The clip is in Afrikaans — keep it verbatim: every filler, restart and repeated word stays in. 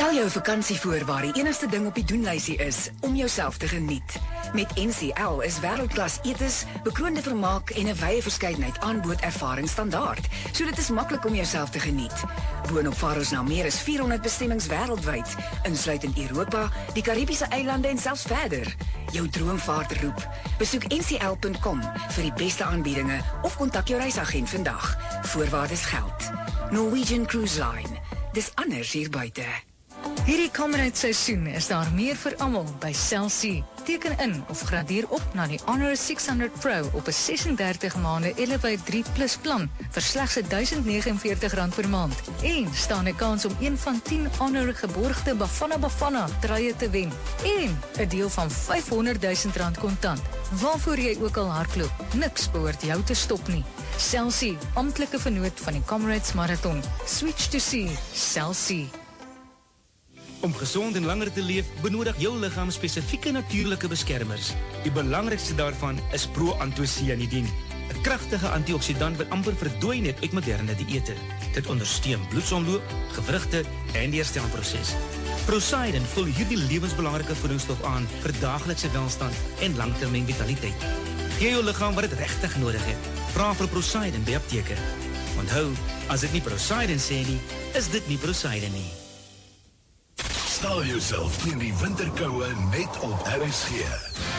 Stel jou vakansie voor waar die enigste ding op die doenlysie is om jouself te geniet. Met N C L is wêreldklas etes, bekroonde vermaak en 'n wye verskeidenheid aanbod ervaring standaard, so dit is maklik om jouself te geniet. Boonop vaar ons na meer as vierhonderd bestemmings wêreldwyd, insluitend Europa, die Karibiese eilande en selfs verder. Jou droomvaart roep. Besoek N C L punt com vir die beste aanbiedinge of kontak jou reisagent vandag. Voorwaardes geld. Norwegian Cruise Line. Dis anders hier buite. Hierdie Comrade-seisoen is daar meer vir almal by Cell C. Teken in of gradeer op na die Honor seshonderd Pro op 'n sesendertig maande Elevate drie plus plan vir slegs duisend negenenveertig rand per maand. En staan 'n kans om een van tien Honor geborgde Bafana Bafana truie te wen. En 'n deel van vyfhonderdduisend rand kontant. Waarvoor jy ook al hardloop, niks behoort jou te stop nie. Cell C, amptelike vennoot van die Comrades Marathon. Switch to C, Cell C. Om gezond en langer te leef, benodig jou lichaam spesifieke natuurlike beskermers. Die belangrikste daarvan is Proantocyanidin, 'n kragtige antioxidant wat amper verdwyn het uit moderne dieete. Dit ondersteun bloedsomloop, gewrigte en die herstelproses. Procyden vul hierdie lewensbelangrike voedingsstof aan vir daaglikse welstand en langtermyn vitaliteit. Gee jou liggaam wat dit regtig nodig het. Vra vir Procyden by apteke. Onthou, as dit nie Procyden sê nie, is dit nie Procyden nie. Stel jouself teen die winterkoue net op R S G.